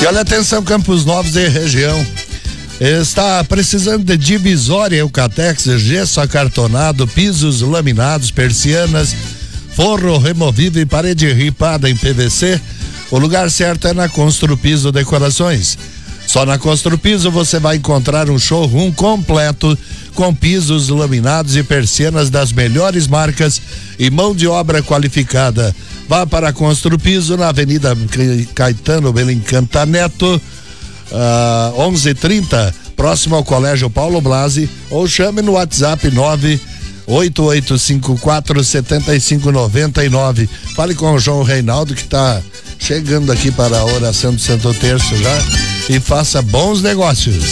E olha, atenção, Campos Novos e região. Está precisando de divisória Eucatex, gesso acartonado, pisos laminados, persianas, forro removível e parede ripada em PVC? O lugar certo é na Construpiso Decorações. Só na Construpiso você vai encontrar um showroom completo com pisos laminados e persianas das melhores marcas e mão de obra qualificada. Vá para a Construpiso na Avenida Caetano Belencanta Neto, 11:30, próximo ao Colégio Paulo Blasi, ou chame no WhatsApp 988547599. Fale com o João Reinaldo, que está chegando aqui para a oração do Santo Terço já, e faça bons negócios.